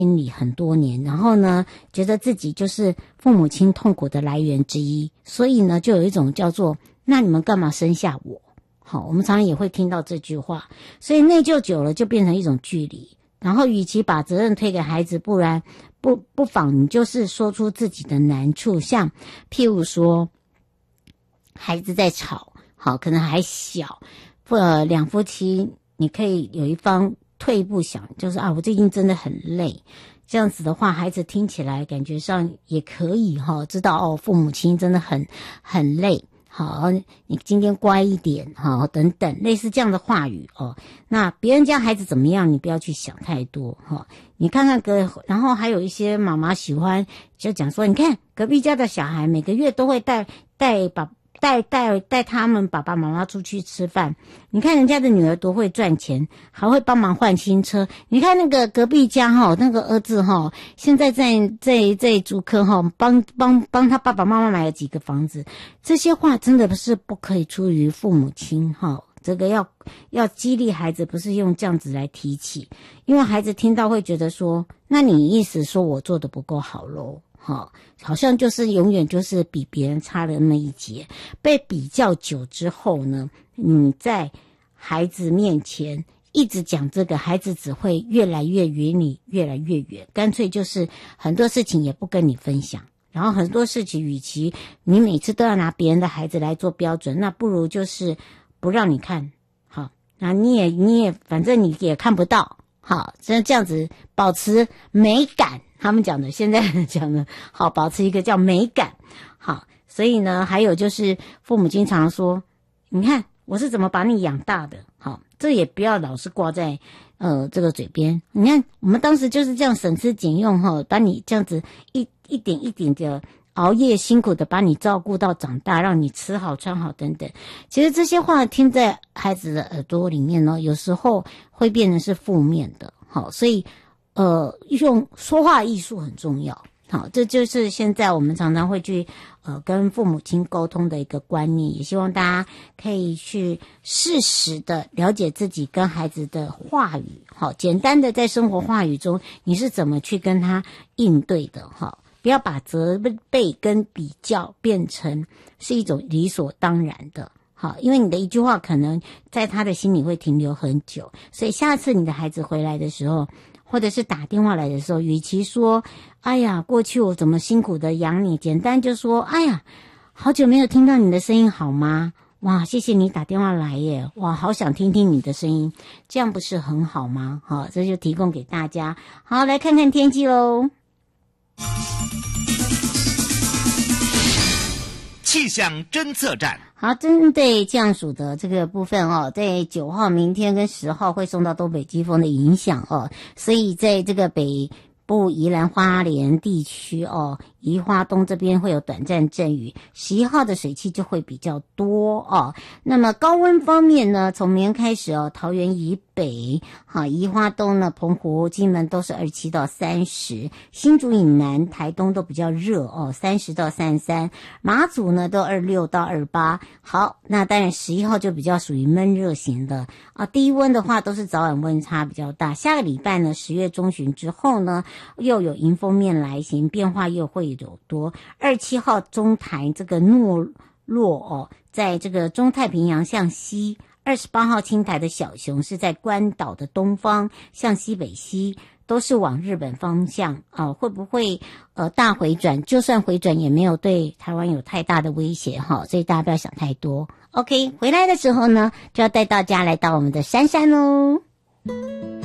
心里很多年，然后呢觉得自己就是父母亲痛苦的来源之一，所以呢就有一种叫做那你们干嘛生下我。好，我们常常也会听到这句话，所以内疚久了就变成一种距离，然后与其把责任推给孩子，不妨你就是说出自己的难处，像譬如说孩子在吵，好，可能还小，两夫妻你可以有一方退一步想，就是我最近真的很累，这样子的话孩子听起来感觉上也可以知道父母亲真的很累，好，你今天乖一点，好，等等，类似这样的话语那别人家孩子怎么样，你不要去想太多你看看然后还有一些妈妈喜欢就讲说，你看隔壁家的小孩每个月都会带他们爸爸妈妈出去吃饭，你看人家的女儿多会赚钱，还会帮忙换新车，你看那个隔壁家那个儿子现在在竹科帮他爸爸妈妈买了几个房子，这些话真的是不可以出于父母亲这个要激励孩子，不是用这样子来提起，因为孩子听到会觉得说，那你意思说我做的不够好咯，好像就是永远就是比别人差了那么一截，被比较久之后呢，你在孩子面前一直讲这个，孩子只会越来越远你越来越远，干脆就是很多事情也不跟你分享，然后很多事情与其你每次都要拿别人的孩子来做标准，那不如就是不让你看，好，那你也反正你也看不到，好，这样子保持美感，他们讲的现在讲的好，保持一个叫美感，好，所以呢还有就是父母经常说，你看我是怎么把你养大的，好，这也不要老是挂在这个嘴边，你看我们当时就是这样省吃俭用把你这样子一点一点的熬夜辛苦的把你照顾到长大，让你吃好穿好等等，其实这些话听在孩子的耳朵里面呢，有时候会变成是负面的，好，所以用说话艺术很重要，好，这就是现在我们常常会去跟父母亲沟通的一个观念，也希望大家可以去适时的了解自己跟孩子的话语，好，简单的在生活话语中你是怎么去跟他应对的，好，不要把责备跟比较变成是一种理所当然的，好，因为你的一句话可能在他的心里会停留很久，所以下次你的孩子回来的时候，或者是打电话来的时候，与其说哎呀过去我怎么辛苦的养你，简单就说哎呀好久没有听到你的声音好吗，哇谢谢你打电话来耶，哇好想听听你的声音，这样不是很好吗？好，这就提供给大家。好，来看看天气咯。 气象侦测站。 好，针对降暑的这个部分在9号明天跟10号会受到东北季风的影响所以在这个北部宜兰花莲地区宜花东这边会有短暂阵雨，11号的水汽就会比较多那么高温方面呢，从明天开始桃园以北宜花东呢，澎湖金门都是27到30，新竹以南台东都比较热30到33，马祖呢都26到28。好，那当然11号就比较属于闷热型的低温的话都是早晚温差比较大，下个礼拜呢10月中旬之后呢又有迎风面来袭，变化又会有多。27号中台这个诺洛在这个中太平洋向西，28号青台的小熊是在关岛的东方向西北西，都是往日本方向会不会大回转，就算回转也没有对台湾有太大的威胁所以大家不要想太多。 OK， 回来的时候呢就要带大家来到我们的珊珊咯。